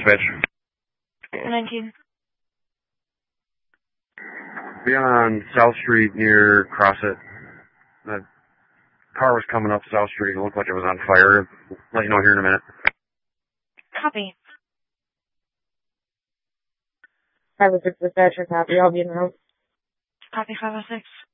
dispatch. 19. Be on South Street near Crossett. The car was coming up South Street and it looked like it was on fire. Let you know here in a minute. Copy. 506 dispatcher, copy. I'll be in the room. Copy 506.